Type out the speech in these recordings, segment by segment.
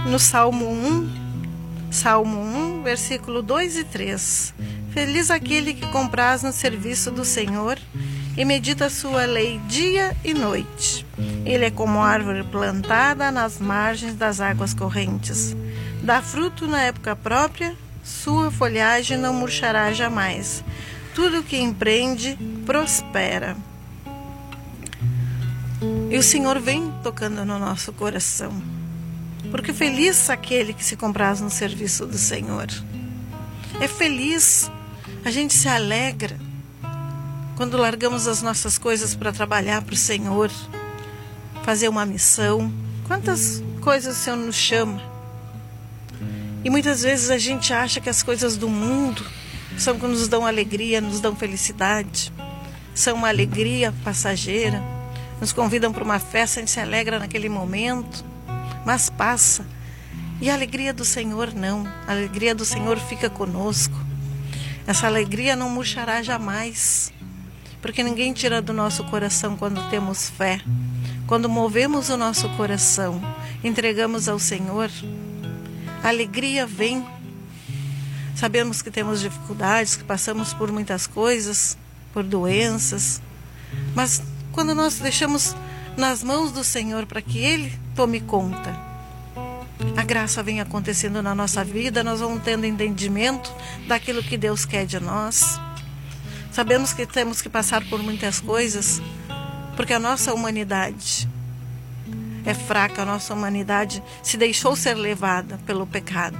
no Salmo 1, versículo 2 e 3. Feliz aquele que compraz no serviço do Senhor e medita a sua lei dia e noite. Ele é como árvore plantada nas margens das águas correntes. Dá fruto na época própria, sua folhagem não murchará jamais. Tudo que empreende prospera. E o Senhor vem tocando no nosso coração. Porque feliz aquele que se compraz no serviço do Senhor. É feliz, a gente se alegra quando largamos as nossas coisas para trabalhar para o Senhor, fazer uma missão. Quantas coisas o Senhor nos chama. E muitas vezes a gente acha que as coisas do mundo são que nos dão alegria, nos dão felicidade. São uma alegria passageira. Nos convidam para uma festa, a gente se alegra naquele momento, mas passa. E a alegria do Senhor não. A alegria do Senhor fica conosco. Essa alegria não murchará jamais. Porque ninguém tira do nosso coração quando temos fé. Quando movemos o nosso coração, entregamos ao Senhor, a alegria vem. Sabemos que temos dificuldades, que passamos por muitas coisas, por doenças. Mas quando nós deixamos nas mãos do Senhor para que Ele tome conta, a graça vem acontecendo na nossa vida, nós vamos tendo entendimento daquilo que Deus quer de nós. Sabemos que temos que passar por muitas coisas, porque a nossa humanidade é fraca, a nossa humanidade se deixou ser levada pelo pecado.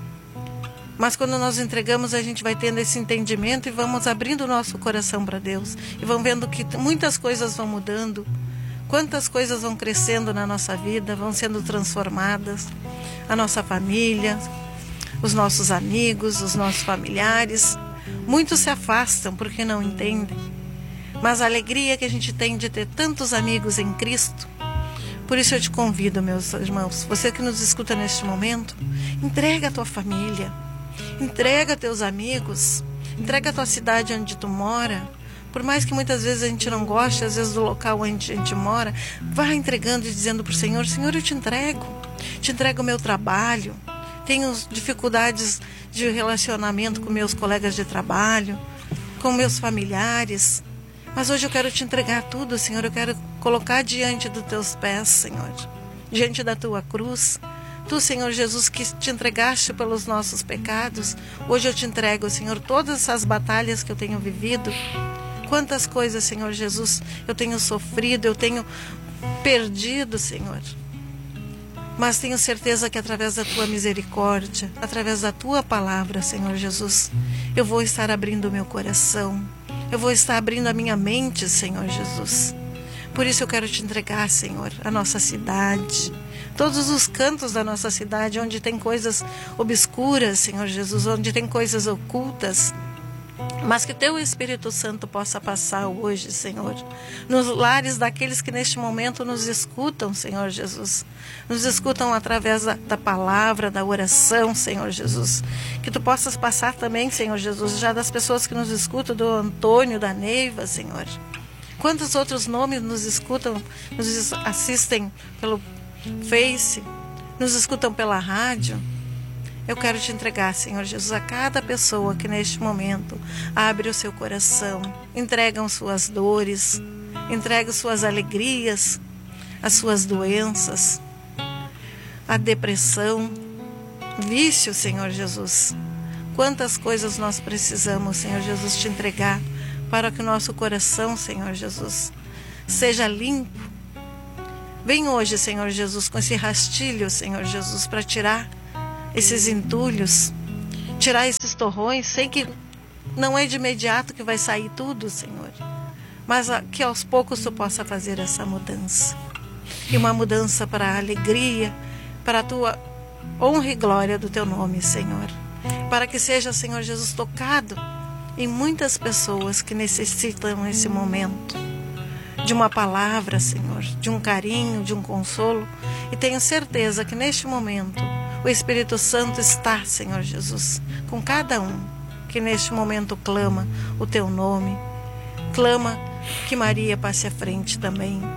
Mas quando nós entregamos, a gente vai tendo esse entendimento e vamos abrindo o nosso coração para Deus. E vamos vendo que muitas coisas vão mudando, quantas coisas vão crescendo na nossa vida, vão sendo transformadas. A nossa família, os nossos amigos, os nossos familiares. Muitos se afastam porque não entendem. Mas a alegria que a gente tem de ter tantos amigos em Cristo. Por isso eu te convido, meus irmãos, você que nos escuta neste momento, entrega a tua família, entrega teus amigos, entrega a tua cidade onde tu mora. Por mais que muitas vezes a gente não goste, às vezes do local onde a gente mora, vá entregando e dizendo para o Senhor, Senhor, eu te entrego o meu trabalho, tenho dificuldades de relacionamento com meus colegas de trabalho, com meus familiares, mas hoje eu quero te entregar tudo, Senhor, eu quero colocar diante dos teus pés, Senhor, diante da tua cruz. Tu, Senhor Jesus, que te entregaste pelos nossos pecados, hoje eu te entrego, Senhor, todas essas batalhas que eu tenho vivido. Quantas coisas, Senhor Jesus, eu tenho sofrido, eu tenho perdido, Senhor. Mas tenho certeza que através da tua misericórdia, através da tua palavra, Senhor Jesus, eu vou estar abrindo o meu coração, eu vou estar abrindo a minha mente, Senhor Jesus. Por isso eu quero te entregar, Senhor, a nossa cidade, todos os cantos da nossa cidade, onde tem coisas obscuras, Senhor Jesus, onde tem coisas ocultas, mas que teu Espírito Santo possa passar hoje, Senhor, nos lares daqueles que neste momento nos escutam, Senhor Jesus, nos escutam através da palavra, da oração, Senhor Jesus, que tu possas passar também, Senhor Jesus, já das pessoas que nos escutam, do Antônio, da Neiva, Senhor. Quantos outros nomes nos escutam, nos assistem pelo Face, nos escutam pela rádio. Eu quero te entregar, Senhor Jesus, a cada pessoa que neste momento abre o seu coração, entregam suas dores, entregam suas alegrias, as suas doenças, a depressão, vício, Senhor Jesus. Quantas coisas nós precisamos, Senhor Jesus, te entregar para que o nosso coração, Senhor Jesus, seja limpo. Vem hoje, Senhor Jesus, com esse rastilho, Senhor Jesus, para tirar esses entulhos, tirar esses torrões. Sei que não é de imediato que vai sair tudo, Senhor, mas que aos poucos tu possa fazer essa mudança, e uma mudança para a alegria, para a tua honra e glória do teu nome, Senhor, para que seja, Senhor Jesus, tocado em muitas pessoas que necessitam nesse momento de uma palavra, Senhor, de um carinho, de um consolo. E tenho certeza que neste momento o Espírito Santo está, Senhor Jesus, com cada um que neste momento clama o teu nome, clama que Maria passe à frente também,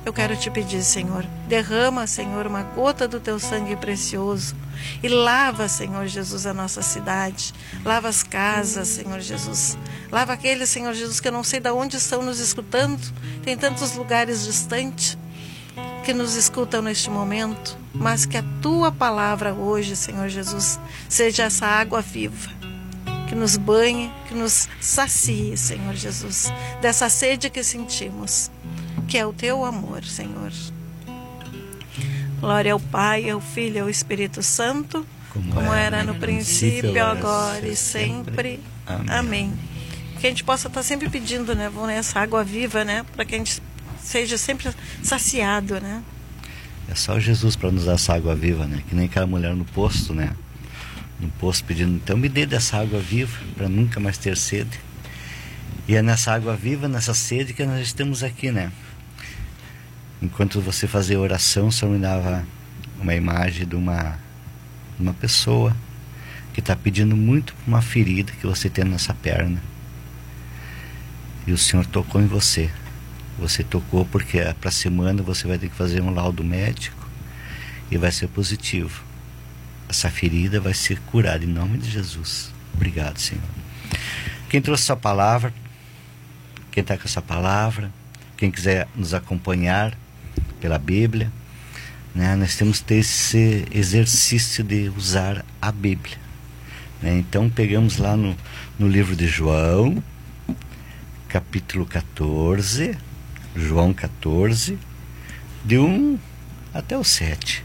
Eu quero te pedir, Senhor, derrama, Senhor, uma gota do teu sangue precioso e lava, Senhor Jesus, a nossa cidade. Lava as casas, Senhor Jesus. Lava aqueles, Senhor Jesus, que eu não sei de onde estão nos escutando. Tem tantos lugares distantes que nos escutam neste momento, mas que a tua palavra hoje, Senhor Jesus, seja essa água viva, que nos banhe, que nos sacie, Senhor Jesus, dessa sede que sentimos, que é o teu amor, Senhor. Glória ao Pai, ao Filho e ao Espírito Santo, como era no princípio, agora e sempre. Amém. Que a gente possa estar sempre pedindo, né, essa água viva, né, para que a gente seja sempre saciado, né? É só Jesus para nos dar essa água viva, né? Que nem aquela mulher no posto, né? No posto pedindo, então me dê dessa água viva para nunca mais ter sede. E é nessa água viva, nessa sede que nós estamos aqui, né? Enquanto você fazia oração, o Senhor me dava uma imagem de uma pessoa que está pedindo muito por uma ferida que você tem nessa perna. E o Senhor tocou em você. Você tocou porque para a semana você vai ter que fazer um laudo médico e vai ser positivo. Essa ferida vai ser curada em nome de Jesus. Obrigado, Senhor. Quem trouxe essa palavra, quem está com essa palavra, quem quiser nos acompanhar pela Bíblia, né, nós temos que ter esse exercício de usar a Bíblia, né? Então pegamos lá no livro de João, capítulo 14, João 14, de 1 até o 7.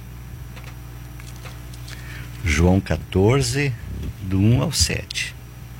João 14, do 1 ao 7.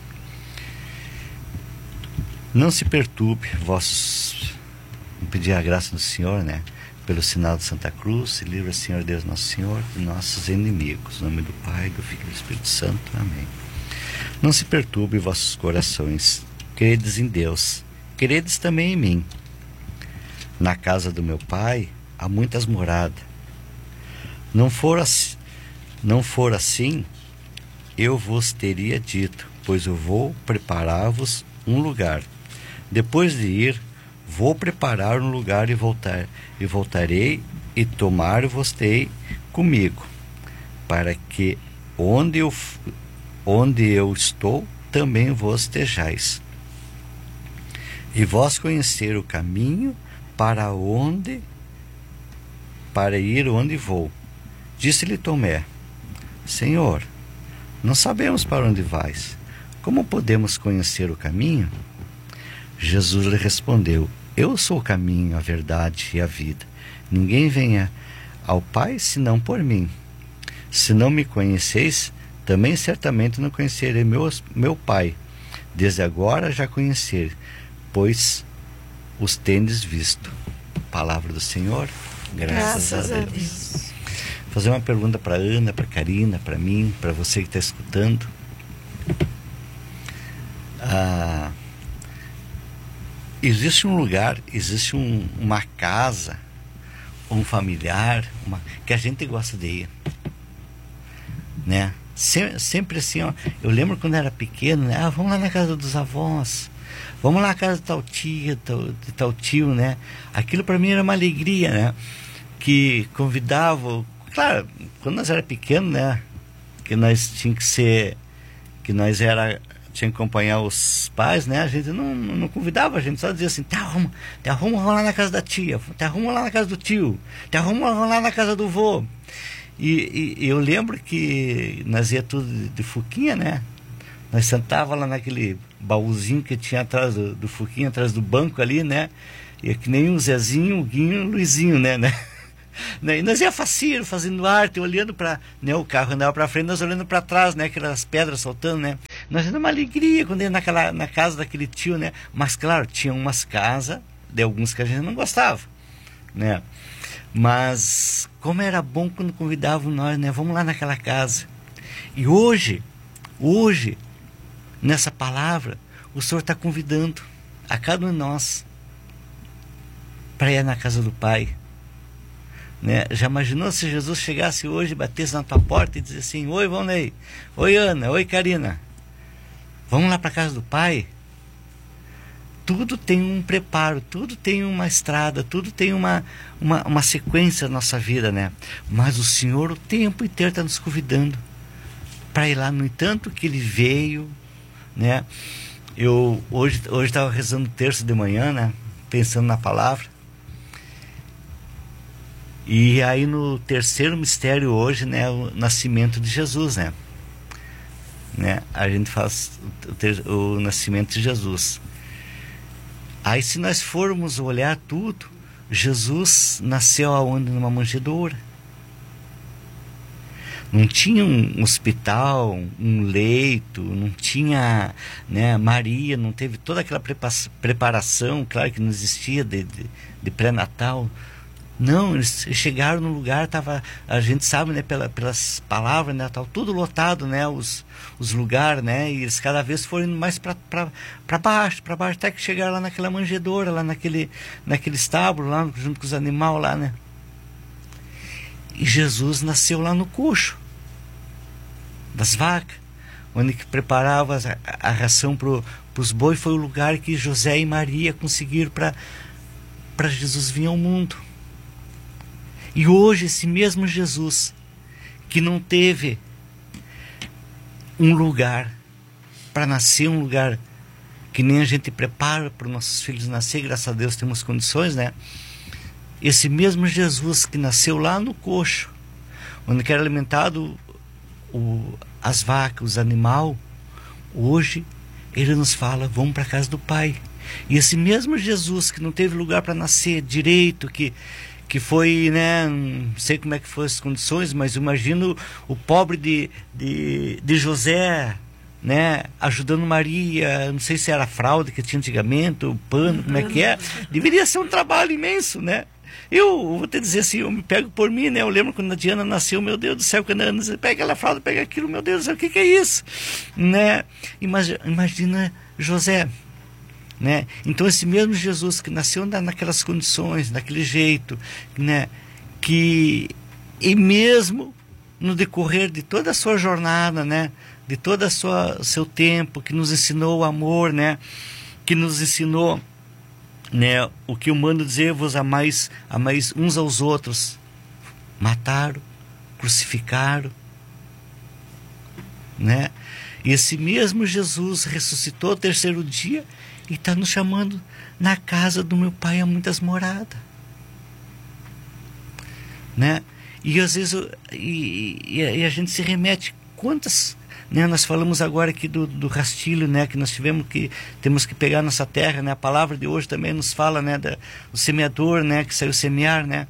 Não se perturbe, vamos pedir a graça do Senhor, né? Pelo sinal de Santa Cruz, e livra, Senhor Deus nosso Senhor, de nossos inimigos. Em nome do Pai, do Filho e do Espírito Santo. Amém. Não se perturbe vossos corações. Credes em Deus, credes também em mim. Na casa do meu Pai há muitas moradas. Não for assim, eu vos teria dito, pois eu vou preparar-vos um lugar. Depois de ir, vou preparar um lugar e voltarei e tomar-vos-ei comigo, para que onde eu estou, também vos estejais. E vós conhecer o caminho para ir onde vou. Disse-lhe Tomé: Senhor, não sabemos para onde vais. Como podemos conhecer o caminho? Jesus lhe respondeu: Eu sou o caminho, a verdade e a vida. Ninguém venha ao Pai senão por mim. Se não me conheceis, também certamente não conhecerei meu Pai. Desde agora já conhecer, pois os tendes visto. Palavra do Senhor. Graças a Deus. Vou fazer uma pergunta para Ana, para Karina, para mim, para você que está escutando. Existe um lugar, existe uma casa, um familiar, que a gente gosta de ir, né? Sempre assim, ó. Eu lembro quando era pequeno, né? Vamos lá na casa dos avós, vamos lá na casa de tal tia, de tal tio, né? Aquilo para mim era uma alegria, né? Que convidava, claro, quando nós era pequeno, né? Que nós tinha que acompanhar os pais, né? A gente não convidava, a gente só dizia assim: te arruma lá na casa da tia, te arruma lá na casa do tio, te arruma lá na casa do vô. E eu lembro que nós ia tudo de Fuquinha, né? Nós sentava lá naquele baúzinho que tinha atrás do Fuquinha, atrás do banco ali, né? E que nem o Zezinho, o Guinho e o Luizinho, né? E nós ia faceiro, fazendo arte, olhando para, né, o carro andava para frente, nós olhando para trás, né, aquelas pedras soltando, né? Nós era uma alegria quando ia na casa daquele tio, né? Mas claro, tinha umas casas de alguns que a gente não gostava, né? Mas como era bom quando convidavam nós, né? Vamos lá naquela casa. E hoje, nessa palavra, o Senhor está convidando a cada um de nós para ir na casa do Pai. Né? Já imaginou se Jesus chegasse hoje, batesse na tua porta e dissesse assim: oi, Valnei, oi, Ana, oi, Karina, vamos lá para a casa do Pai? tudo tem um preparo, tudo tem uma estrada, tudo tem uma sequência na nossa vida, né? Mas o Senhor o tempo inteiro está nos convidando para ir lá. No entanto que Ele veio, né? Eu hoje estava rezando terço de manhã, né? Pensando na palavra. E aí no terceiro mistério hoje, né? O nascimento de Jesus, né? A gente faz o nascimento de Jesus. Aí se nós formos olhar tudo, Jesus nasceu aonde? Numa manjedoura. Não tinha um hospital, um leito, não tinha, né, Maria, não teve toda aquela preparação, claro que não existia de pré-natal. Não, eles chegaram no lugar, a gente sabe, né, pelas palavras, né, tava tudo lotado, né, os lugares, né, e eles cada vez foram indo mais para baixo, até que chegaram lá naquela manjedoura, lá naquele estábulo, lá junto com os animais lá, né. E Jesus nasceu lá no coxo das vacas, onde que preparava a ração para os bois. Foi o lugar que José e Maria conseguiram para Jesus vir ao mundo. E hoje esse mesmo Jesus, que não teve um lugar para nascer, um lugar que nem a gente prepara para os nossos filhos nascer, graças a Deus temos condições, né? Esse mesmo Jesus que nasceu lá no coxo, onde que era alimentado as vacas, os animais, hoje Ele nos fala, vamos para a casa do Pai. E esse mesmo Jesus que não teve lugar para nascer direito, que foi, né, não sei como é que foram as condições, mas imagino o pobre de José, né, ajudando Maria, não sei se era a fralda que tinha antigamente, o pano, como é que é, deveria ser um trabalho imenso, né. Eu vou te dizer assim, eu me pego por mim, né, eu lembro quando a Diana nasceu, meu Deus do céu, quando a Ana pega aquela fralda, pega aquilo, meu Deus do céu, o que é isso, né, imagina José, né? Então esse mesmo Jesus que nasceu naquelas condições, daquele jeito, né? E mesmo no decorrer de toda a sua jornada, né? De todo o seu tempo, que nos ensinou o amor, né? Que nos ensinou, né? O que eu mando dizer, vos amais uns aos outros. Mataram, crucificaram, né? E esse mesmo Jesus ressuscitou ao terceiro dia e está nos chamando, na casa do meu Pai há muitas moradas, né? E às vezes e a gente se remete, quantas, né? Nós falamos agora aqui do rastilho, né? Que nós temos que pegar nossa terra, né? A palavra de hoje também nos fala, né? Do semeador, né? Que saiu semear, né?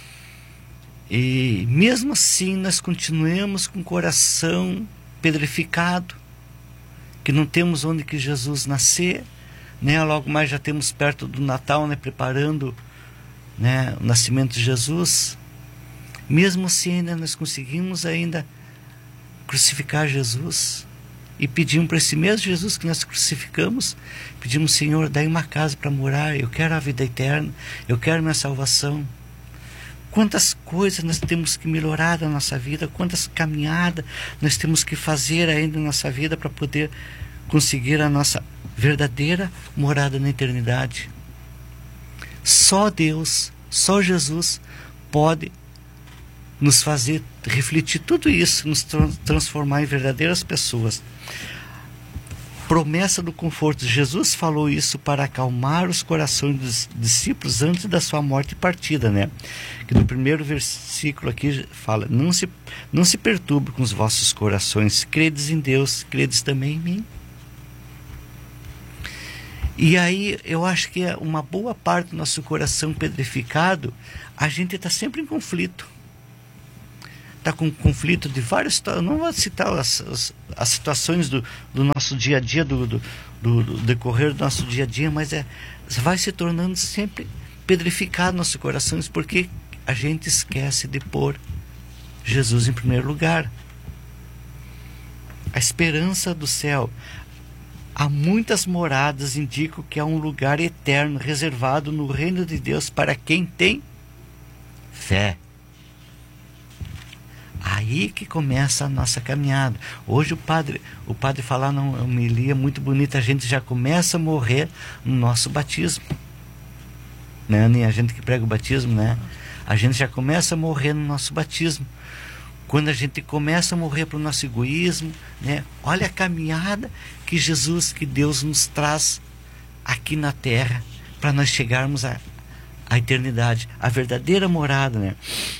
E mesmo assim nós continuamos com o coração pedrificado, que não temos onde que Jesus nascer, né? Logo mais já temos perto do Natal, né? Preparando, né? O nascimento de Jesus. Mesmo assim ainda nós conseguimos ainda crucificar Jesus e pedimos para esse mesmo Jesus que nós crucificamos, pedimos, Senhor, dai uma casa para morar, eu quero a vida eterna, eu quero minha salvação. Quantas coisas nós temos que melhorar na nossa vida, quantas caminhadas nós temos que fazer ainda na nossa vida para poder conseguir a nossa verdadeira morada na eternidade. Só Deus, só Jesus pode nos fazer refletir tudo isso, nos transformar em verdadeiras pessoas. Promessa do conforto. Jesus falou isso para acalmar os corações dos discípulos antes da sua morte e partida, né? Que no primeiro versículo aqui fala, não se perturbe com os vossos corações, credes em Deus, credes também em mim. E aí eu acho que é uma boa parte do nosso coração pedrificado, a gente está sempre em conflito. Está com conflito de várias situações. Não vou citar as situações do nosso dia a dia, do decorrer do nosso dia a dia, mas vai se tornando sempre pedrificado nossos corações, porque a gente esquece de pôr Jesus em primeiro lugar. A esperança do céu. Há muitas moradas, indicam que há um lugar eterno reservado no reino de Deus para quem tem fé. Há aí que começa a nossa caminhada. Hoje o padre falar numa homilia muito bonita, a gente já começa a morrer no nosso batismo, né? A gente que prega o batismo, né? A gente já começa a morrer no nosso batismo. Quando a gente começa a morrer para o nosso egoísmo, né? Olha a caminhada que Deus nos traz aqui na terra, para nós chegarmos à eternidade, a verdadeira morada, né?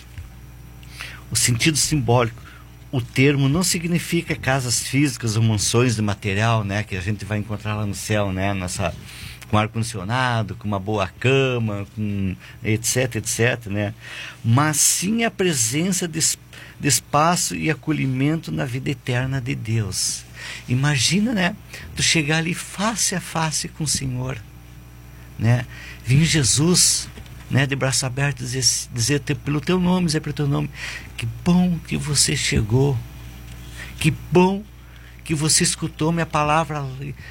O sentido simbólico, o termo não significa casas físicas ou mansões de material, né? Que a gente vai encontrar lá no céu, né? Com ar-condicionado, com uma boa cama, com etc, né? Mas sim a presença de espaço e acolhimento na vida eterna de Deus. Imagina, né? Tu chegar ali face a face com o Senhor, né? Vir Jesus, né? De braço aberto, dizer pelo teu nome, dizer pelo teu nome: que bom que você chegou, que bom que você escutou minha palavra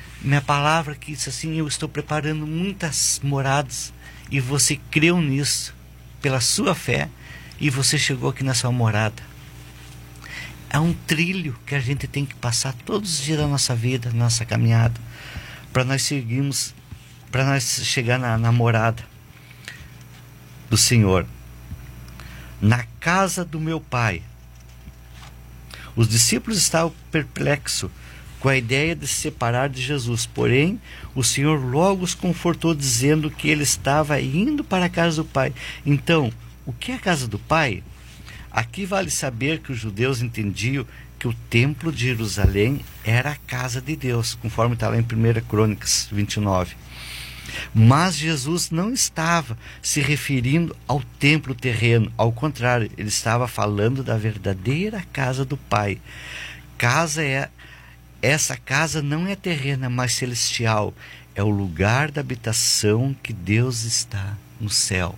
que disse assim: eu estou preparando muitas moradas, e você creu nisso pela sua fé, e você chegou aqui na sua morada. É um trilho que a gente tem que passar todos os dias da nossa vida, na nossa caminhada, para nós chegar na morada do Senhor. Na casa do meu Pai. Os discípulos estavam perplexos com a ideia de se separar de Jesus, porém o Senhor logo os confortou, dizendo que ele estava indo para a casa do Pai. Então, o que é a casa do Pai? Aqui vale saber que os judeus entendiam que o templo de Jerusalém era a casa de Deus, conforme está lá em 1 Crônicas 29. Mas Jesus não estava se referindo ao templo terreno, ao contrário, ele estava falando da verdadeira casa do Pai. Essa casa não é terrena, mas celestial. É o lugar da habitação que Deus está no céu.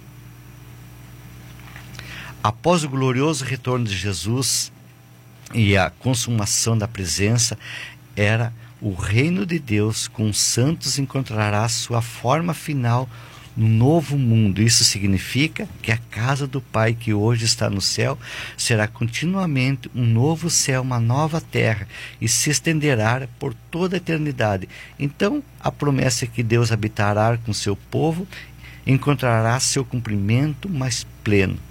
Após o glorioso retorno de Jesus e a consumação da presença, o reino de Deus com os santos encontrará sua forma final no novo mundo. Isso significa que a casa do Pai que hoje está no céu será continuamente um novo céu, uma nova terra, e se estenderá por toda a eternidade. Então, a promessa é que Deus habitará com seu povo, encontrará seu cumprimento mais pleno.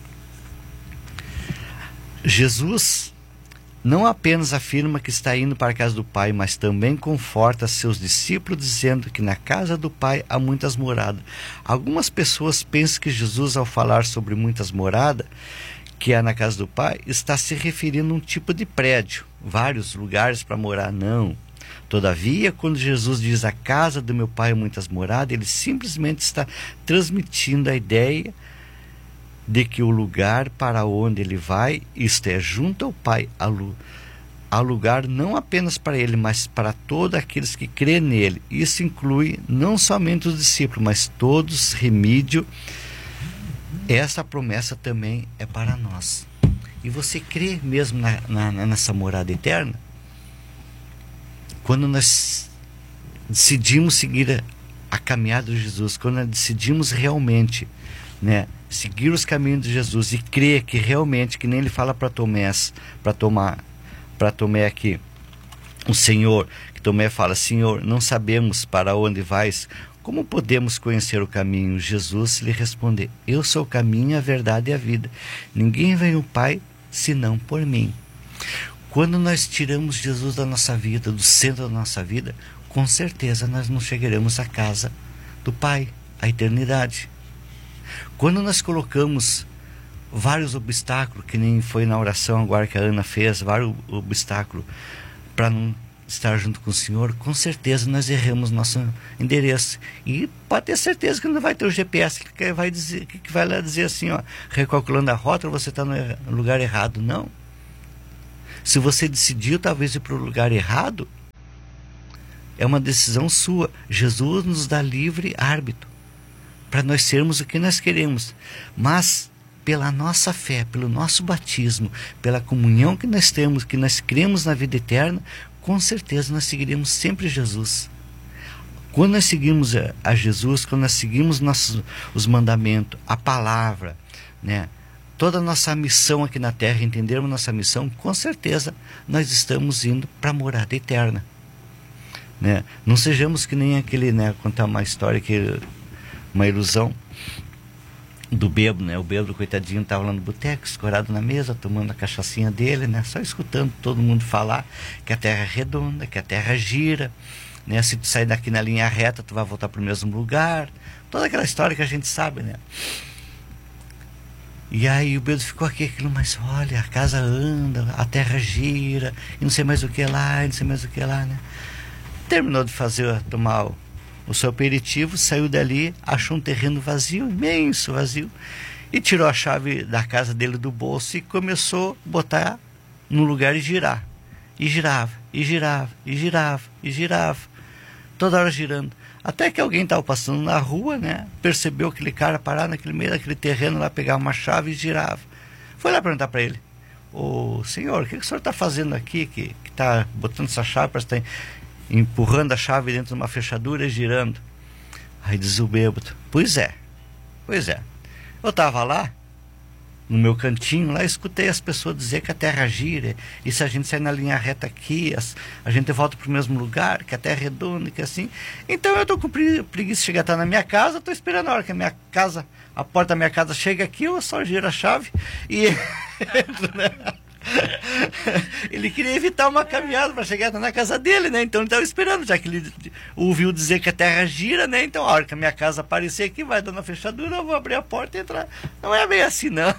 Jesus não apenas afirma que está indo para a casa do Pai, mas também conforta seus discípulos, dizendo que na casa do Pai há muitas moradas. Algumas pessoas pensam que Jesus, ao falar sobre muitas moradas que há na casa do Pai, está se referindo a um tipo de prédio, vários lugares para morar. Não. Todavia, quando Jesus diz a casa do meu Pai há muitas moradas, ele simplesmente está transmitindo a ideia de que o lugar para onde ele vai, isto é, junto ao Pai, há lugar não apenas para ele, mas para todos aqueles que crêem nele. Isso inclui não somente os discípulos, mas todos remídio. Essa promessa também é para nós. E você crê mesmo nessa morada eterna? Quando nós decidimos seguir a caminhada de Jesus, quando nós decidimos realmente, né, seguir os caminhos de Jesus e crer que realmente, que nem ele fala para Tomé aqui, o Senhor, que Tomé fala: Senhor, não sabemos para onde vais, como podemos conhecer o caminho? Jesus lhe respondeu: eu sou o caminho, a verdade e a vida. Ninguém vem ao Pai senão por mim. Quando nós tiramos Jesus da nossa vida, do centro da nossa vida, com certeza nós não chegaremos à casa do Pai, à eternidade. Quando nós colocamos vários obstáculos, que nem foi na oração agora que a Ana fez, vários obstáculos para não estar junto com o Senhor, com certeza nós erramos nosso endereço. E pode ter certeza que não vai ter o GPS que vai lá dizer assim, ó, recalculando a rota, você está no lugar errado. Não. Se você decidiu talvez ir para o lugar errado, é uma decisão sua. Jesus nos dá livre árbitro para nós sermos o que nós queremos, mas pela nossa fé, pelo nosso batismo, pela comunhão que nós temos, que nós cremos na vida eterna, com certeza nós seguiremos sempre Jesus. Quando nós seguimos a Jesus, quando nós seguimos os mandamentos, a palavra, né, toda a nossa missão aqui na Terra, entendermos nossa missão, com certeza nós estamos indo para a morada eterna, né? Não sejamos que nem aquele, né, contar uma história, uma ilusão do bêbado, né? O bêbado, coitadinho, estava lá no boteco, escorado na mesa, tomando a cachaçinha dele, né? Só escutando todo mundo falar que a Terra é redonda, que a Terra gira, né? Se tu sair daqui na linha reta, tu vai voltar para o mesmo lugar. Toda aquela história que a gente sabe, né? E aí o bêbado ficou aquilo, mas olha, a casa anda, a Terra gira, e não sei mais o que lá, e não sei mais o que lá, né? Terminou de tomar o seu aperitivo, saiu dali, achou um terreno vazio, imenso vazio, e tirou a chave da casa dele do bolso e começou a botar no lugar e girar. E girava, e girava, e girava, e girava, toda hora girando. Até que alguém estava passando na rua, né? Percebeu aquele cara parar naquele meio daquele terreno lá, pegar uma chave e girava. Foi lá perguntar para ele: ô senhor, o que o senhor está fazendo aqui, que está botando essa chave, parece que está empurrando a chave dentro de uma fechadura e girando? Aí diz o bêbado: pois é, eu estava lá no meu cantinho lá, escutei as pessoas dizer que a Terra gira, e se a gente sair na linha reta aqui, a gente volta para o mesmo lugar, que a Terra é redonda, que assim. Então eu estou com preguiça de chegar até na minha casa, estou esperando a hora que a porta da minha casa chega aqui, eu só giro a chave e entro, né? Ele queria evitar uma caminhada para chegar na casa dele, né? Então ele estava esperando, já que ele ouviu dizer que a Terra gira, né? Então a hora que a minha casa aparecer aqui, vai dando a fechadura, eu vou abrir a porta e entrar. Não é bem assim, não.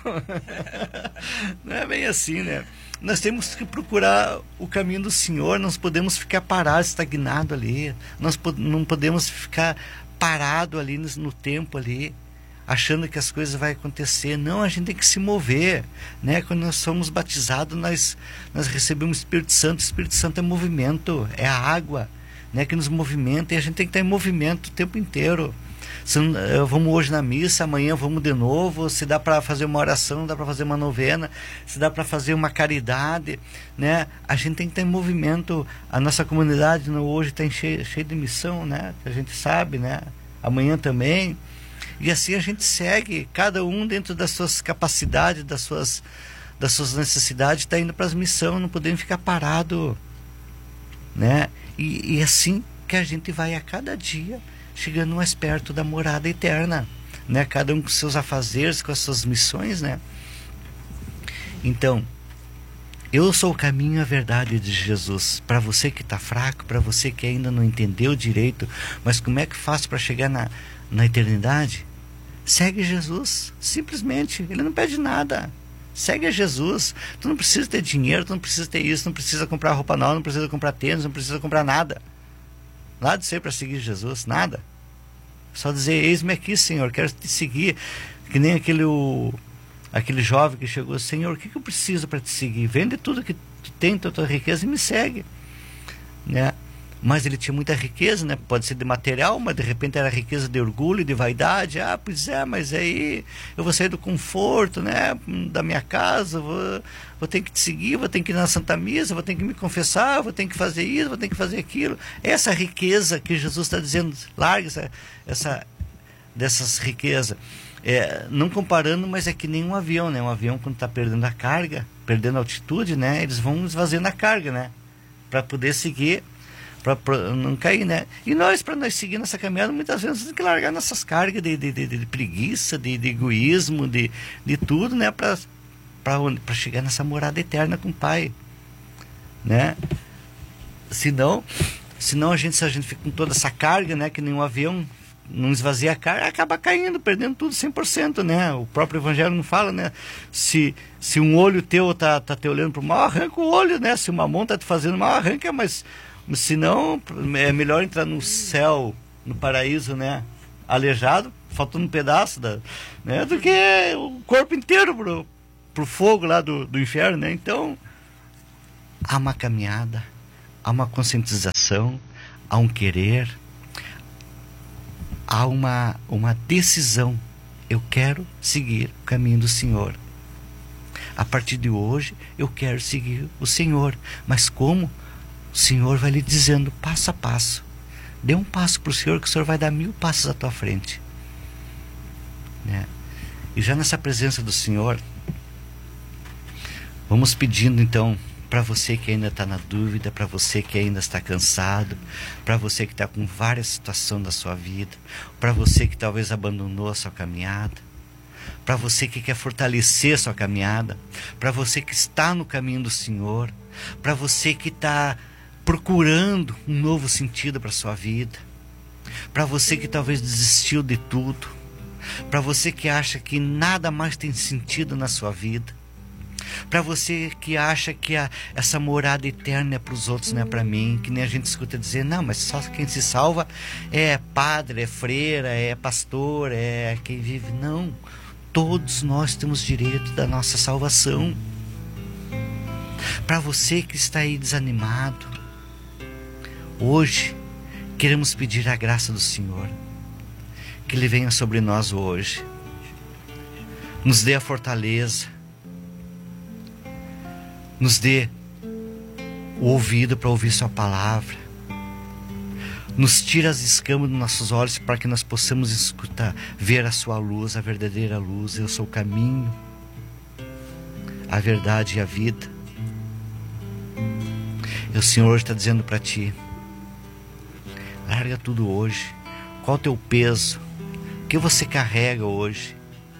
Não é bem assim, né? Nós temos que procurar o caminho do Senhor, não podemos ficar parados, estagnados ali. Nós não podemos ficar parado ali no tempo ali, achando que as coisas vão acontecer. Não, a gente tem que se mover, né? Quando nós somos batizados, nós recebemos o Espírito Santo. O Espírito Santo é movimento, é a água, né, que nos movimenta, e a gente tem que estar em movimento o tempo inteiro. Vamos hoje na missa, amanhã vamos de novo. Se dá para fazer uma oração, dá para fazer uma novena, se dá para fazer uma caridade, né? A gente tem que estar em movimento. A nossa comunidade hoje está cheia de missão, né? Que a gente sabe, né? Amanhã também. E assim a gente segue, cada um dentro das suas capacidades, das suas necessidades, está indo para as missões, não podemos ficar parado, né? E assim que a gente vai a cada dia chegando mais perto da morada eterna, né? Cada um com seus afazeres, com as suas missões, né? Então, eu sou o caminho e a verdade de Jesus. Para você que está fraco, para você que ainda não entendeu direito, mas como é que faço para chegar na eternidade? Segue Jesus, simplesmente. Ele não pede nada. Segue a Jesus. Tu não precisa ter dinheiro, tu não precisa ter isso, não precisa comprar roupa nova, não precisa comprar tênis, não precisa comprar nada. Lá de ser para seguir Jesus, nada. Só dizer: eis-me aqui, Senhor, quero te seguir. Que nem aquele jovem que chegou: Senhor, o que eu preciso para te seguir? Vende tudo que tu tem, tua riqueza, e me segue, né? Mas ele tinha muita riqueza, né? Pode ser de material, mas de repente era riqueza de orgulho e de vaidade. Ah, pois é, mas aí eu vou sair do conforto, né, da minha casa, vou ter que te seguir, vou ter que ir na Santa Missa, vou ter que me confessar, vou ter que fazer isso, vou ter que fazer aquilo. Essa riqueza que Jesus está dizendo, larga dessas riquezas. Não comparando, mas é que nem um avião, né? Um avião, quando está perdendo a carga, perdendo a altitude, né, eles vão esvaziando a carga, né, para poder seguir, para não cair, né? E para nós seguir nessa caminhada, muitas vezes temos que largar nossas cargas de preguiça, de egoísmo, de tudo, né? Para chegar nessa morada eterna com o Pai, né? Senão se a gente fica com toda essa carga, né? Que nem um avião, não esvazia a carga, acaba caindo, perdendo tudo 100%, né? O próprio Evangelho não fala, né? Se um olho teu tá te olhando para o mal, arranca o olho, né? Se uma mão tá te fazendo mal, arranca, mas se não, é melhor entrar no céu, no paraíso, né, aleijado, faltando um pedaço né, do que o corpo inteiro pro fogo lá do inferno, né? Então, há uma caminhada, há uma conscientização, há um querer, há uma decisão. Eu quero seguir o caminho do Senhor. A partir de hoje, eu quero seguir o Senhor. Mas como? O Senhor vai lhe dizendo passo a passo. Dê um passo para o Senhor, que o Senhor vai dar 1000 passos à tua frente, né? E já nessa presença do Senhor, Vamos pedindo então, para você que ainda está na dúvida, para você que ainda está cansado, para você que está com várias situações da sua vida, para você que talvez abandonou a sua caminhada, para você que quer fortalecer a sua caminhada, para você que está no caminho do Senhor, para você que está procurando um novo sentido para a sua vida, para você que talvez desistiu de tudo, para você que acha que nada mais tem sentido na sua vida, para você que acha que essa morada eterna é para os outros, não é para mim, que nem a gente escuta dizer, não, mas só quem se salva é padre, é freira, é pastor, é quem vive. Não, todos nós temos direito da nossa salvação. Para você que está aí desanimado, hoje queremos pedir a graça do Senhor, que Ele venha sobre nós hoje, nos dê a fortaleza, nos dê o ouvido para ouvir sua palavra, nos tira as escamas dos nossos olhos para que nós possamos escutar, ver a sua luz, a verdadeira luz. Eu sou o caminho, a verdade e a vida. E o Senhor hoje está dizendo para ti, larga tudo hoje. Qual o teu peso? O que você carrega hoje?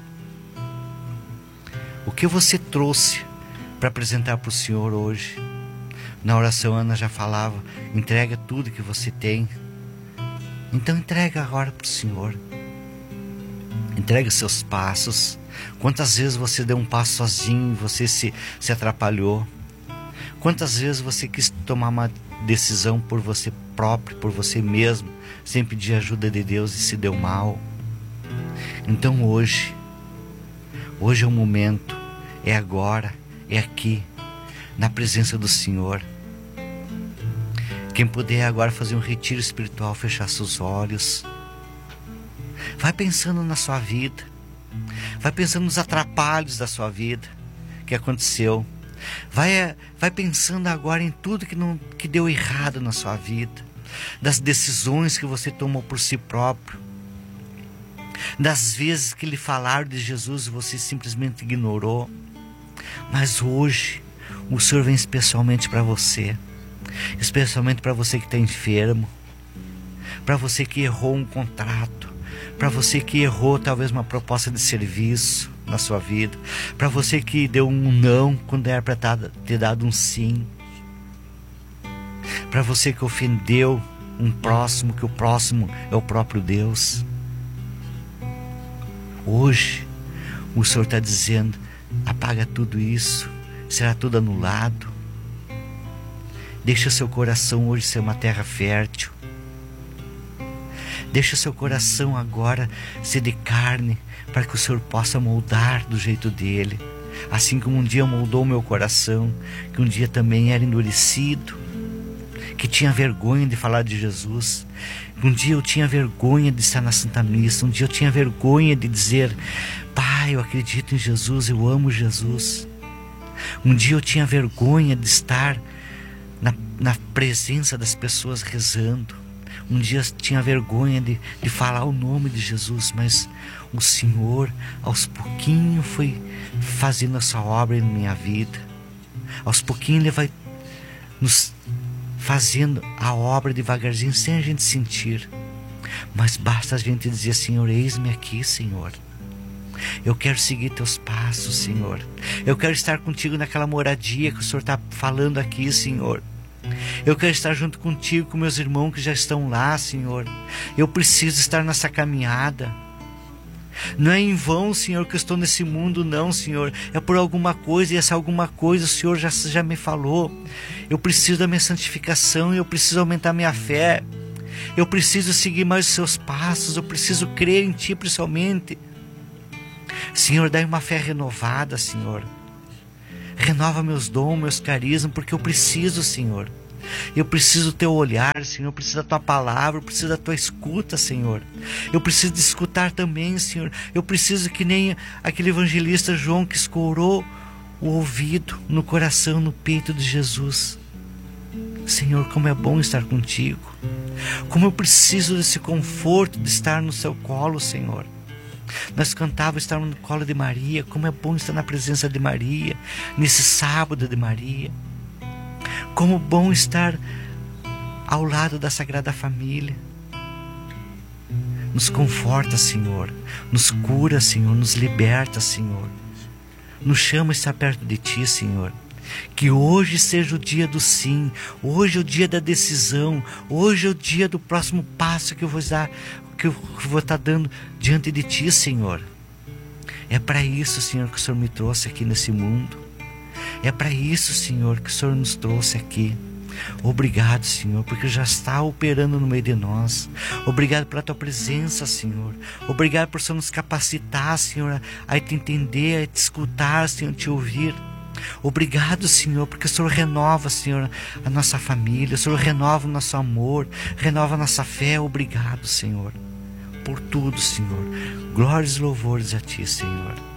O que você trouxe para apresentar para o Senhor hoje? Na oração Ana já falava, entrega tudo que você tem. Então entrega agora para o Senhor. Entrega os seus passos. Quantas vezes você deu um passo sozinho e você se atrapalhou? Quantas vezes você quis tomar uma decisão por você próprio, por você mesmo, sem pedir ajuda de Deus e se deu mal? Então hoje é o momento, é agora, é aqui, na presença do Senhor. Quem puder agora fazer um retiro espiritual, fechar seus olhos. Vai pensando na sua vida. Vai pensando nos atrapalhos da sua vida que aconteceu. Vai pensando agora em tudo que deu errado na sua vida. Das decisões que você tomou por si próprio. Das vezes que lhe falaram de Jesus e você simplesmente ignorou. Mas hoje o Senhor vem especialmente para você. Especialmente para você que está enfermo. Para você que errou um contrato. Para você que errou talvez uma proposta de serviço na sua vida. Para você que deu um não quando era para ter dado um sim. Para você que ofendeu um próximo, que o próximo é o próprio Deus. Hoje o Senhor está dizendo, apaga tudo isso, será tudo anulado. Deixa seu coração hoje ser uma terra fértil. Deixa seu coração agora ser de carne, para que o Senhor possa moldar do jeito dele. Assim como um dia moldou o meu coração, que um dia também era endurecido, que tinha vergonha de falar de Jesus. Um dia eu tinha vergonha de estar na Santa Missa. Um dia eu tinha vergonha de dizer, Pai, eu acredito em Jesus, eu amo Jesus. Um dia eu tinha vergonha de estar na presença das pessoas rezando. Um dia eu tinha vergonha de falar o nome de Jesus, mas o Senhor aos pouquinhos foi fazendo a sua obra em minha vida. Aos pouquinhos Ele vai nos fazendo a obra devagarzinho, sem a gente sentir. Mas basta a gente dizer, Senhor, eis-me aqui, Senhor. Eu quero seguir teus passos, Senhor. Eu quero estar contigo naquela moradia que o Senhor está falando aqui, Senhor. Eu quero estar junto contigo, com meus irmãos que já estão lá, Senhor. Eu preciso estar nessa caminhada. Não é em vão, Senhor, que eu estou nesse mundo, não, Senhor. É por alguma coisa, e essa alguma coisa o Senhor já me falou. Eu preciso da minha santificação, eu preciso aumentar minha fé. Eu preciso seguir mais os seus passos, eu preciso crer em Ti principalmente. Senhor, dá-me uma fé renovada, Senhor. Renova meus dons, meus carismas, porque eu preciso, Senhor. Eu preciso do Teu olhar, Senhor. Eu preciso da Tua palavra, eu preciso da Tua escuta, Senhor. Eu preciso de escutar também, Senhor. Eu preciso que nem aquele evangelista João que escorou o ouvido no coração, no peito de Jesus. Senhor, como é bom estar contigo. Como eu preciso desse conforto de estar no Seu colo, Senhor. Nós cantávamos estar no colo de Maria. Como é bom estar na presença de Maria, nesse sábado de Maria. Como bom estar ao lado da Sagrada Família. Nos conforta, Senhor. Nos cura, Senhor. Nos liberta, Senhor. Nos chama a estar perto de Ti, Senhor. Que hoje seja o dia do sim. Hoje é o dia da decisão. Hoje é o dia do próximo passo que eu vou dar, que eu vou estar dando diante de Ti, Senhor. É para isso, Senhor, que o Senhor me trouxe aqui nesse mundo. É para isso, Senhor, que o Senhor nos trouxe aqui. Obrigado, Senhor, porque já está operando no meio de nós. Obrigado pela Tua presença, Senhor. Obrigado por o Senhor nos capacitar, Senhor, a te entender, a te escutar, Senhor, a te ouvir. Obrigado, Senhor, porque o Senhor renova, Senhor, a nossa família. O Senhor renova o nosso amor, renova a nossa fé. Obrigado, Senhor, por tudo, Senhor. Glórias e louvores a Ti, Senhor.